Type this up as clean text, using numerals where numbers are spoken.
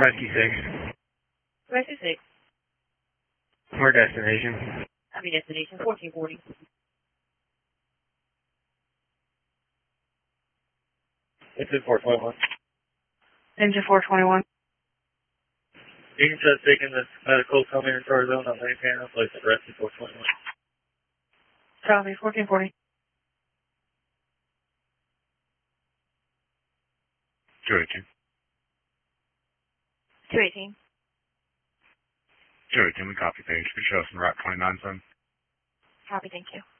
Rescue 6. Rescue 6. Where destination? Copy destination 1440. Engine 421. Engine 421. Engine says taking this medical coming into our zone on main panel, place at Rescue 421. Copy 1440. 218. 218. 218, we copy page. Could show us in Route 29, son. Copy, thank you.